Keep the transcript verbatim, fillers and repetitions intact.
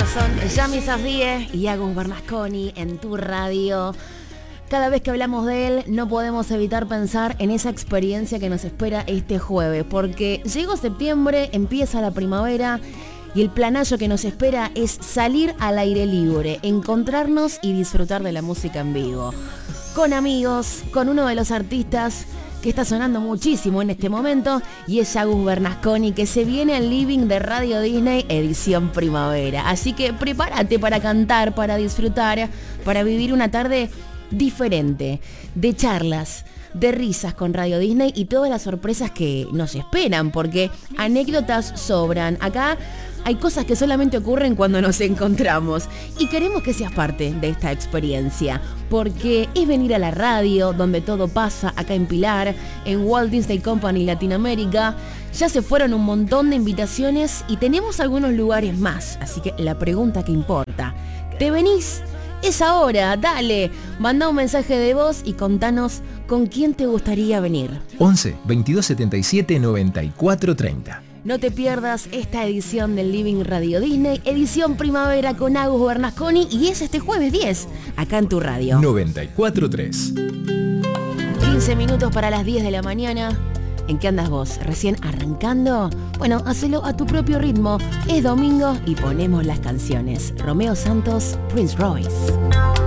Son Yami Safdie y Agus Bernasconi en tu radio. Cada vez que hablamos de él, no podemos evitar pensar en esa experiencia que nos espera este jueves, porque llegó septiembre, empieza la primavera y el planazo que nos espera es salir al aire libre, encontrarnos y disfrutar de la música en vivo. Con amigos, con uno de los artistas que está sonando muchísimo en este momento, y es Agus Bernasconi, que se viene al living de Radio Disney edición primavera. Así que prepárate para cantar, para disfrutar, para vivir una tarde diferente, de charlas, de risas con Radio Disney y todas las sorpresas que nos esperan, porque anécdotas sobran. Acá hay cosas que solamente ocurren cuando nos encontramos y queremos que seas parte de esta experiencia, porque es venir a la radio donde todo pasa. Acá en Pilar, en Walt Disney Company Latinoamérica, ya se fueron un montón de invitaciones y tenemos algunos lugares más, así que la pregunta que importa, ¿te venís? Es ahora, dale, manda un mensaje de voz y contanos con quién te gustaría venir. once, veintidós setenta y siete, noventa y cuatro treinta. No te pierdas esta edición del Living Radio Disney, edición primavera con Agus Bernasconi, y es este jueves diez, acá en tu radio. noventa y cuatro tres. quince minutos para las diez de la mañana. ¿En qué andas vos? ¿Recién arrancando? Bueno, hacelo a tu propio ritmo. Es domingo y ponemos las canciones. Romeo Santos, Prince Royce.